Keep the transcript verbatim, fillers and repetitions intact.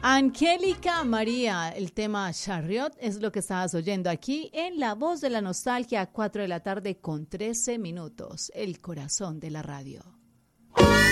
Angélica María, el tema Chariot es lo que estabas oyendo aquí en La Voz de la Nostalgia, a cuatro de la tarde con trece minutos, el corazón de la radio.